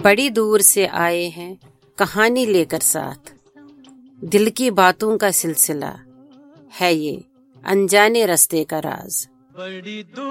बड़ी दूर से आए हैं कहानी लेकर साथ। दिल की बातों का सिलसिला है ये अनजाने रास्ते का राज। बड़ी दूर